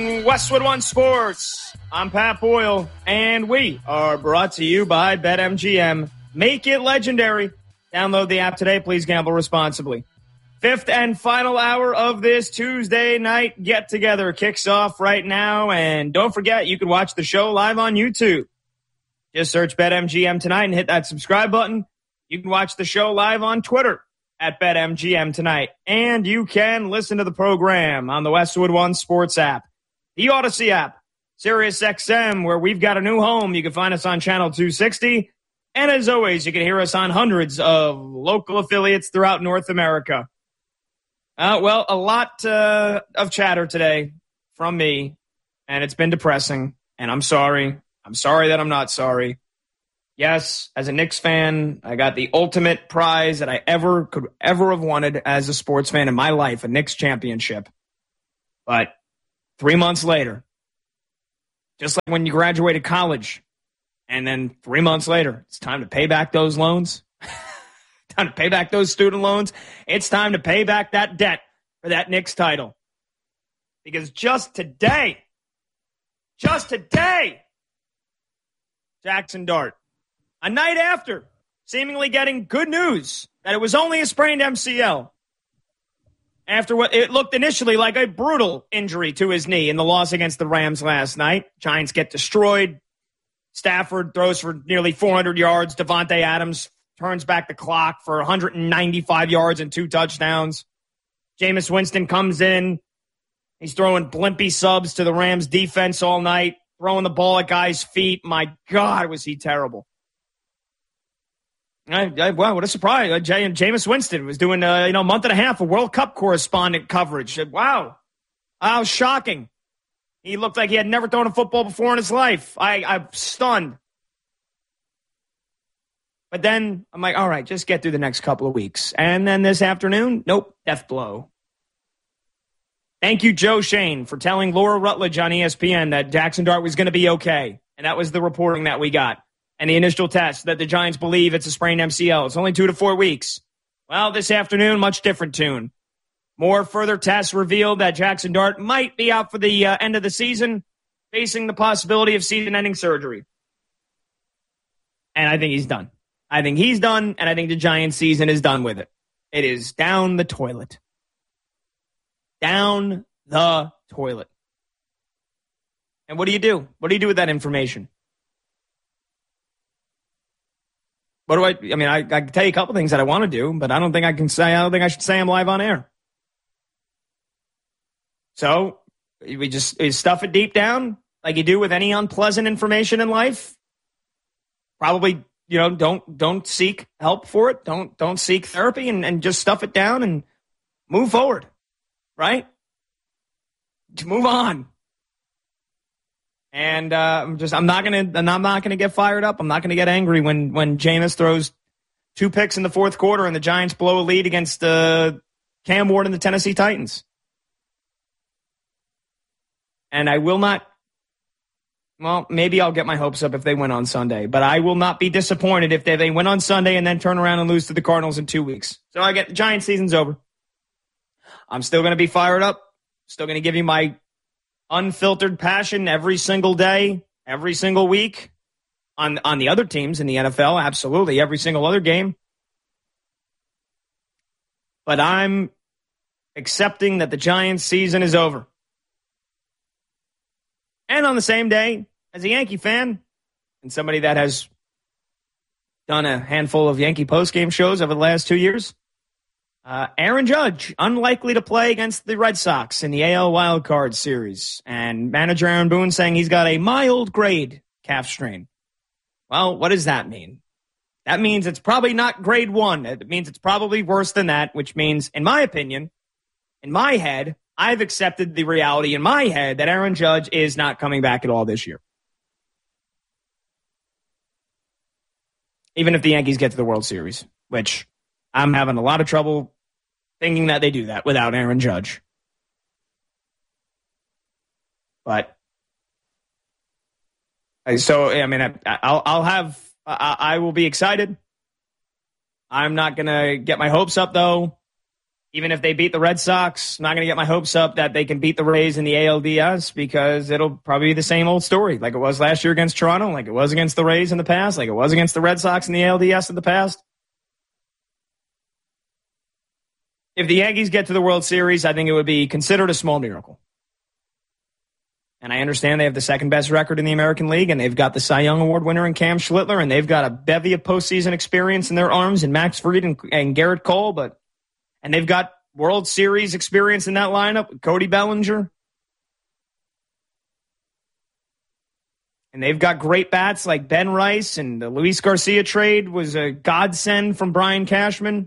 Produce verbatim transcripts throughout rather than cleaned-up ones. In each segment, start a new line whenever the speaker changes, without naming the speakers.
Westwood One Sports. I'm Pat Boyle, and we are brought to you by BetMGM. Make it legendary. Download the app today. Please gamble responsibly. Fifth and final hour of this Tuesday night get-together kicks off right now, and don't forget, you can watch the show live on YouTube. Just search BetMGM tonight and hit that subscribe button. You can watch the show live on Twitter at BetMGM tonight, and you can listen to the program on the Westwood One Sports app, the Odyssey app, Sirius X M, where we've got a new home. You can find us on Channel two sixty. And as always, you can hear us on hundreds of local affiliates throughout North America. Uh, well, a lot uh, of chatter today from me, and it's been depressing, and I'm sorry. I'm sorry that I'm not sorry. Yes, as a Knicks fan, I got the ultimate prize that I ever could ever have wanted as a sports fan in my life, a Knicks championship. But three months later, just like when you graduated college, and then three months later, it's time to pay back those loans, time to pay back those student loans. It's time to pay back that debt for that Knicks title. Because just today, just today, Jackson Dart, a night after seemingly getting good news that it was only a sprained M C L, after what it looked initially like a brutal injury to his knee in the loss against the Rams last night. Giants get destroyed. Stafford throws for nearly four hundred yards. Devontae Adams turns back the clock for one hundred ninety-five yards and two touchdowns. Jameis Winston comes in. He's throwing blimpy subs to the Rams defense all night, throwing the ball at guys' feet. My God, was he terrible. I, I, wow, what a surprise. Uh, J- Jameis Winston was doing uh, you know, a month and a half of World Cup correspondent coverage. Wow. How shocking. He looked like he had never thrown a football before in his life. I, I'm stunned. But then I'm like, all right, just get through the next couple of weeks. And then this afternoon, nope, death blow. Thank you, Joe Shane, for telling Laura Rutledge on E S P N that Jackson Dart was going to be okay. And that was the reporting that we got. And the initial test that the Giants believe it's a sprained M C L. It's only two to four weeks. Well, this afternoon, much different tune. More further tests revealed that Jackson Dart might be out for the uh, end of the season, facing the possibility of season-ending surgery. And I think he's done. I think he's done, and I think the Giants season is done with it. It is down the toilet. Down the toilet. And what do you do? What do you do with that information? What do I, I mean, I, I can tell you a couple things that I want to do, but I don't think I can say, I don't think I should say I'm live on air. So we just we stuff it deep down like you do with any unpleasant information in life. Probably, you know, don't don't seek help for it. Don't don't seek therapy and, and just stuff it down and move forward. Right? To move on. And uh, I'm just I'm not gonna and I'm not gonna get fired up. I'm not gonna get angry when when Jameis throws two picks in the fourth quarter and the Giants blow a lead against uh, Cam Ward and the Tennessee Titans. And I will not, well, maybe I'll get my hopes up if they win on Sunday, but I will not be disappointed if they, they win on Sunday and then turn around and lose to the Cardinals in two weeks. So I get the Giants season's over. I'm still going to be fired up. Still going to give you my unfiltered passion every single day, every single week on, on the other teams in the N F L. Absolutely. Every single other game. But I'm accepting that the Giants season is over. And on the same day, as a Yankee fan and somebody that has done a handful of Yankee postgame shows over the last two years, uh, Aaron Judge, unlikely to play against the Red Sox in the A L Wildcard Series. And manager Aaron Boone saying he's got a mild grade calf strain. Well, what does that mean? That means it's probably not grade one. It means it's probably worse than that, which means, in my opinion, in my head, I've accepted the reality in my head that Aaron Judge is not coming back at all this year. Even if the Yankees get to the World Series, which I'm having a lot of trouble thinking that they do that without Aaron Judge. But so, I mean, I, I'll, I'll have, I, I will be excited. I'm not going to get my hopes up, though. even if they beat the Red Sox, I'm not going to get my hopes up that they can beat the Rays in the A L D S because it'll probably be the same old story like it was last year against Toronto, like it was against the Rays in the past, like it was against the Red Sox in the A L D S in the past. If the Yankees get to the World Series, I think it would be considered a small miracle. And I understand they have the second best record in the American League, and they've got the Cy Young Award winner in Cam Schlittler, and they've got a bevy of postseason experience in their arms in Max Fried and, and Garrett Cole, but and they've got World Series experience in that lineup with Cody Bellinger. And they've got great bats like Ben Rice, and the Luis Garcia trade was a godsend from Brian Cashman.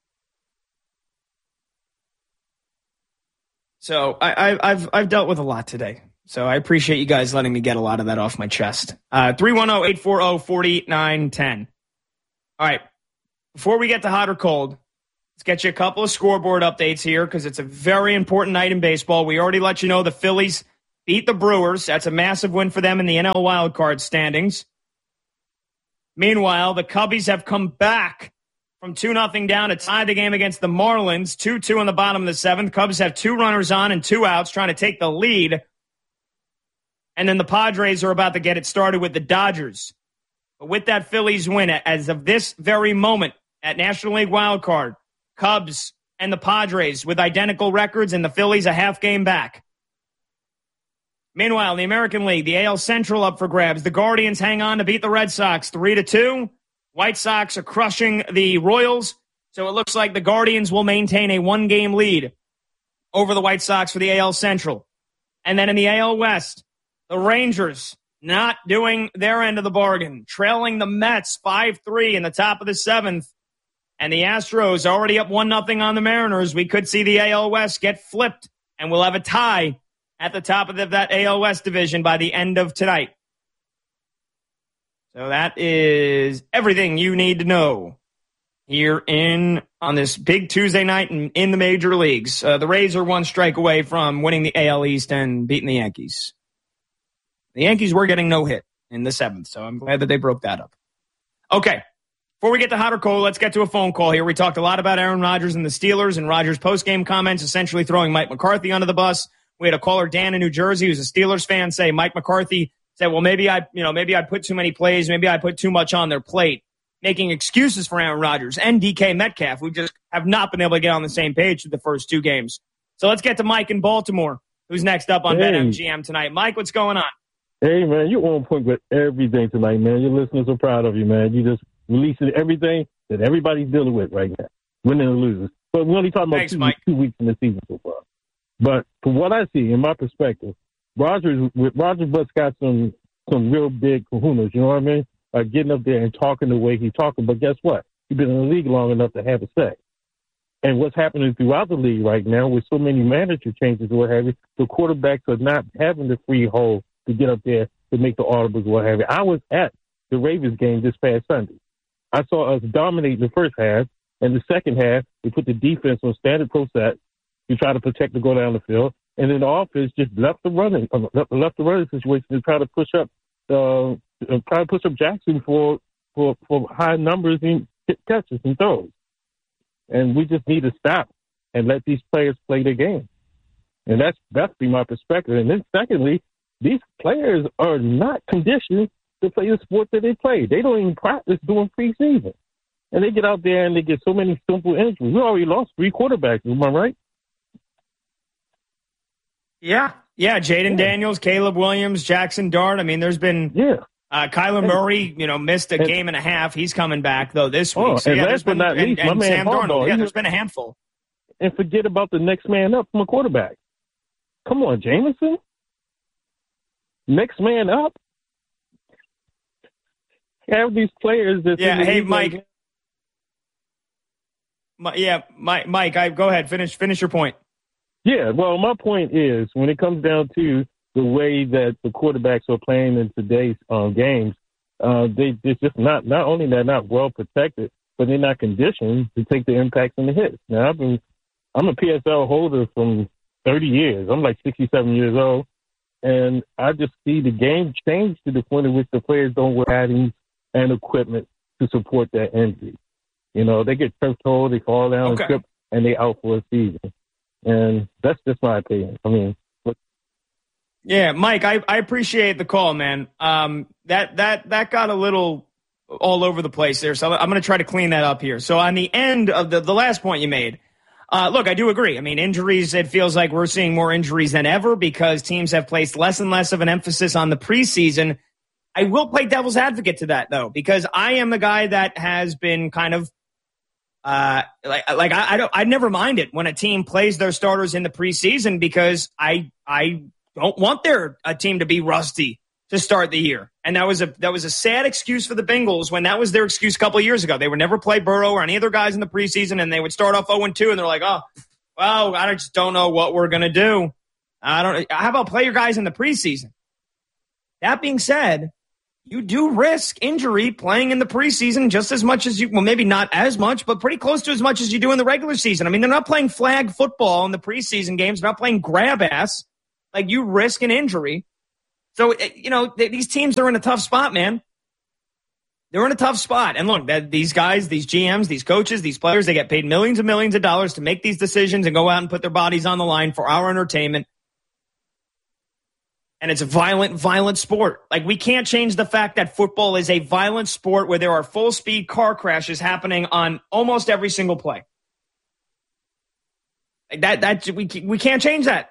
So I, I, I've I've dealt with a lot today. So I appreciate you guys letting me get a lot of that off my chest. Uh, three one zero, eight four zero, four nine one zero. All right. Before we get to hot or cold, let's get you a couple of scoreboard updates here because it's a very important night in baseball. We already let you know the Phillies beat the Brewers. That's a massive win for them in the N L wildcard standings. Meanwhile, the Cubbies have come back from two nothing down to tie the game against the Marlins. two two in the bottom of the seventh. Cubs have two runners on and two outs trying to take the lead. And then the Padres are about to get it started with the Dodgers. But with that Phillies win, as of this very moment at National League wildcard, Cubs and the Padres with identical records and the Phillies a half game back. Meanwhile, in the American League, the A L Central up for grabs. The Guardians hang on to beat the Red Sox three to two. White Sox are crushing the Royals. So it looks like the Guardians will maintain a one-game lead over the White Sox for the A L Central. And then in the A L West, the Rangers not doing their end of the bargain, trailing the Mets five three in the top of the seventh. And the Astros already up one nothing on the Mariners. We could see the A L West get flipped, and we'll have a tie at the top of the, that A L West division by the end of tonight. So that is everything you need to know here in on this big Tuesday night in, in the major leagues. Uh, the Rays are one strike away from winning the A L East and beating the Yankees. The Yankees were getting no hit in the seventh, so I'm glad that they broke that up. Okay, before we get to hot or cold, let's get to a phone call here. We talked a lot about Aaron Rodgers and the Steelers and Rodgers' post-game comments, essentially throwing Mike McCarthy under the bus. We had a caller, Dan in New Jersey, who's a Steelers fan, say Mike McCarthy said, well, maybe I, you know, maybe I put too many plays, maybe I put too much on their plate, making excuses for Aaron Rodgers and D K Metcalf. We just have not been able to get on the same page for the first two games. So let's get to Mike in Baltimore, who's next up on
hey.
BetMGM tonight. Mike, what's going on?
Hey, man, you're on point with everything tonight, man. Your listeners are proud of you, man. You just releasing everything that everybody's dealing with right now, winning and losing. But we're only talking about
Thanks,
two,
Mike.
two weeks in the season so far. But from what I see, in my perspective, Rodgers, with Rodgers Butts got some some real big kahunas, you know what I mean? Like getting up there and talking the way he's talking. But guess what? He's been in the league long enough to have a say. And what's happening throughout the league right now with so many manager changes or what have you, the quarterbacks are not having the free hold to get up there to make the audibles or what have you. I was at the Ravens game this past Sunday. I saw us dominate the first half, and the second half, we put the defense on standard pro set to try to protect to go down the field, and then the offense just left the running, uh, left, left the running situation to try to push up, uh, try to push up Jackson for for for high numbers in catches and throws. And we just need to stop and let these players play their game. And that's that's be my perspective. And then secondly, these players are not conditioned to play the sport that they play. They don't even practice during preseason. And they get out there and they get so many simple injuries. We already lost three quarterbacks, am I right?
Yeah. Yeah, Jaden yeah. Daniels, Caleb Williams, Jackson Dart. I mean, there's been
yeah.
uh, Kyler and, Murray, you know, missed a and, game and a half. He's coming back, though, this week.
Oh,
so,
and
yeah,
last but
been,
not least,
and,
my
and
man
Sam
Harbaugh.
Darnold. Yeah,
he
there's
was,
been a handful.
And forget about the next man up from a quarterback. Come on, Jameson. Next man up. Have these players that
yeah. Hey,
Mike.
Like, My, yeah, Mike. Mike, I go ahead. Finish. Finish your point.
Yeah. Well, my point is, when it comes down to the way that the quarterbacks are playing in today's um, games, uh, they they're just not. Not only they're not well protected, but they're not conditioned to take the impacts and the hits. Now, I've been, I'm a P S L holder from thirty years. I'm like sixty-seven years old, and I just see the game change to the point at which the players don't wear padding and equipment to support that injury. You know, they get turf toe, they fall down
okay.
and trip. and they out for a season. And that's just my opinion. I mean, but-
yeah, Mike, I, I appreciate the call, man. Um, that that that got a little all over the place there, so I'm going to try to clean that up here. So on the end of the, the last point you made, uh, look, I do agree. I mean, injuries, it feels like we're seeing more injuries than ever because teams have placed less and less of an emphasis on the preseason. I will play devil's advocate to that, though, because I am the guy that has been kind of uh, like like I, I don't I never mind it when a team plays their starters in the preseason because I I don't want their a team to be rusty to start the year. And that was a that was a sad excuse for the Bengals when that was their excuse a couple of years ago. They would never play Burrow or any other guys in the preseason, and they would start off oh and two, and they're like, oh, well, I just don't know what we're gonna do. I don't. How about play your guys in the preseason? That being said, you do risk injury playing in the preseason just as much as you, well, maybe not as much, but pretty close to as much as you do in the regular season. I mean, they're not playing flag football in the preseason games. They're not playing grab ass. Like, you risk an injury. So, you know, these teams are in a tough spot, man. They're in a tough spot. And look, that these guys, these G Ms, these coaches, these players, they get paid millions and millions of dollars to make these decisions and go out and put their bodies on the line for our entertainment. And it's a violent, violent sport. Like, we can't change the fact that football is a violent sport where there are full-speed car crashes happening on almost every single play. Like that, that we we can't change that.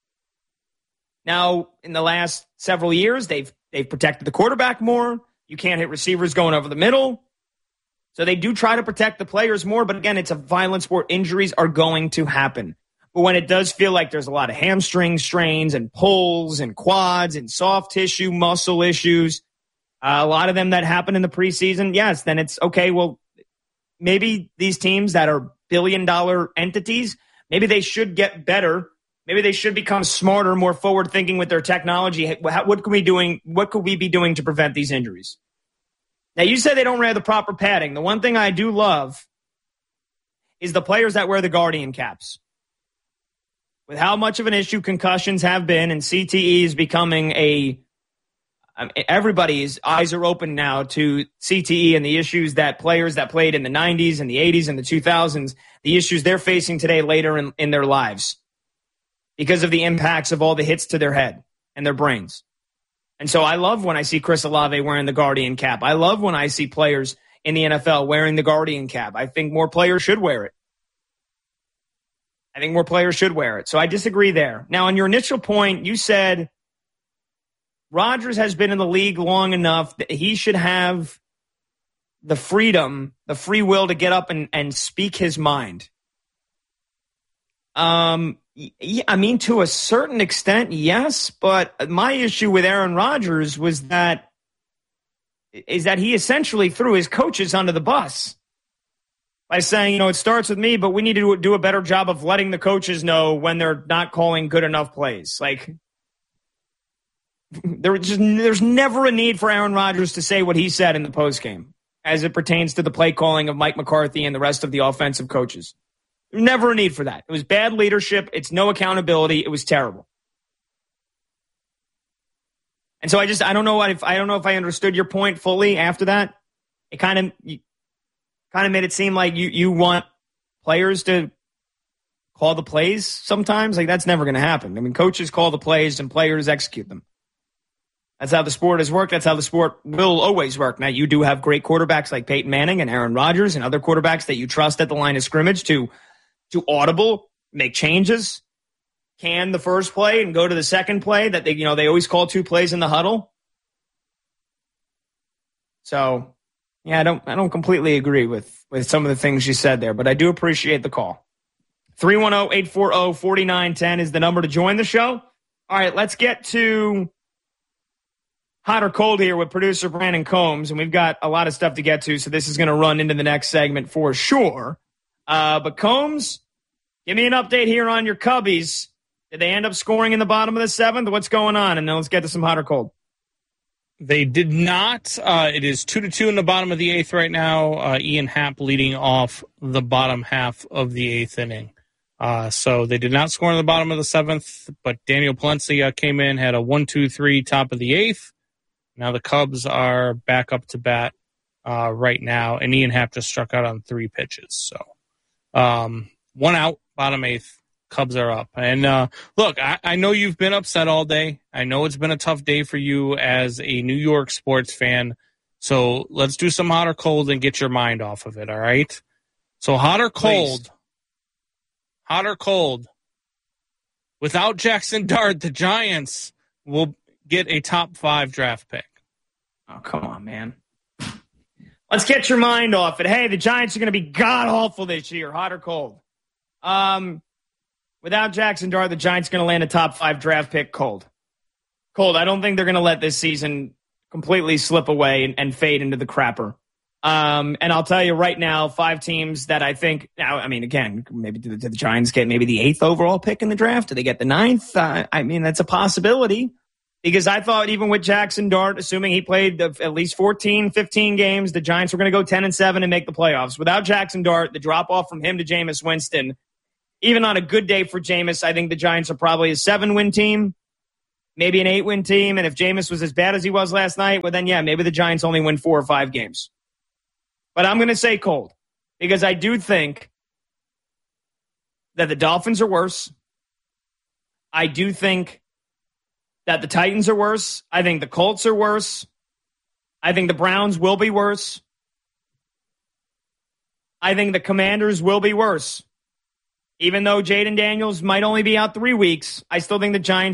Now, in the last several years, they've they've protected the quarterback more. You can't hit receivers going over the middle. So they do try to protect the players more. But again, it's a violent sport. Injuries are going to happen. But when it does feel like there's a lot of hamstring strains and pulls and quads and soft tissue muscle issues, uh, a lot of them that happen in the preseason, yes, then it's okay. Well, maybe these teams that are billion dollar entities, maybe they should get better. Maybe they should become smarter, more forward thinking with their technology. What could we doing? What could we be doing to prevent these injuries? Now, you said they don't wear the proper padding. The one thing I do love is the players that wear the Guardian caps. With how much of an issue concussions have been and C T E is becoming a I mean, everybody's eyes are open now to C T E and the issues that players that played in the nineties and the eighties and the two thousands, the issues they're facing today later in, in their lives because of the impacts of all the hits to their head and their brains. And so I love when I see Chris Olave wearing the Guardian cap. I love when I see players in the N F L wearing the Guardian cap. I think more players should wear it. I think more players should wear it. So I disagree there. Now, on your initial point, you said Rodgers has been in the league long enough that he should have the freedom, the free will to get up and, and speak his mind. Um, I mean, to a certain extent, yes. But my issue with Aaron Rodgers was that is that he essentially threw his coaches under the bus by saying, you know, it starts with me, but we need to do a better job of letting the coaches know when they're not calling good enough plays. Like, there just there's never a need for Aaron Rodgers to say what he said in the postgame as it pertains to the play calling of Mike McCarthy and the rest of the offensive coaches. Never a need for that. It was bad leadership. It's no accountability. It was terrible. And so I just I don't know what if I don't know if I understood your point fully after that. It kind of you, kind of made it seem like you you want players to call the plays sometimes. Like, that's never going to happen. I mean, coaches call the plays and players execute them. That's how the sport has worked. That's how the sport will always work. Now, you do have great quarterbacks like Peyton Manning and Aaron Rodgers and other quarterbacks that you trust at the line of scrimmage to to audible, make changes, can the first play and go to the second play that they, you know, they always call two plays in the huddle. So, yeah, I don't I don't completely agree with, with some of the things you said there, but I do appreciate the call. three one zero, eight four zero, four nine one zero is the number to join the show. All right, let's get to hot or cold here with producer Brandon Combs, and we've got a lot of stuff to get to, so this is going to run into the next segment for sure. Uh, but Combs, give me an update here on your Cubbies. Did they end up scoring in the bottom of the seventh? What's going on? And then let's get to some hot or cold.
They did not. Uh, it is two to two in the bottom of the eighth right now. Uh, Ian Happ leading off the bottom half of the eighth inning. Uh, so they did not score in the bottom of the seventh, but Daniel Palencia came in, had a one two three top of the eighth. Now the Cubs are back up to bat uh, right now, and Ian Happ just struck out on three pitches. So um, One out, bottom eighth. Cubs are up. And uh, look, I, I know you've been upset all day. I know it's been a tough day for you as a New York sports fan. So let's do some hot or cold and get your mind off of it, all right? So hot or cold? Please. Hot or cold? Without Jackson Dart, the Giants will get a top five draft pick.
Oh, come on, man. Let's get your mind off it. Hey, the Giants are going to be god-awful this year, hot or cold? Um, without Jackson Dart, the Giants are going to land a top five draft pick, cold. Cold. I don't think they're going to let this season completely slip away and, and fade into the crapper. Um, and I'll tell you right now, five teams that I think, now, I mean, again, maybe do the, do the Giants get maybe the eighth overall pick in the draft? Do they get the ninth? Uh, I mean, that's a possibility. Because I thought even with Jackson Dart, assuming he played the, at least fourteen, fifteen games, the Giants were going to go ten and seven and make the playoffs. Without Jackson Dart, the drop-off from him to Jameis Winston, even on a good day for Jameis, I think the Giants are probably a seven-win team, maybe an eight-win team. And if Jameis was as bad as he was last night, well, then, yeah, maybe the Giants only win four or five games. But I'm going to say cold because I do think that the Dolphins are worse. I do think that the Titans are worse. I think the Colts are worse. I think the Browns will be worse. I think the Commanders will be worse. Even though Jaden Daniels might only be out three weeks, I still think the Giants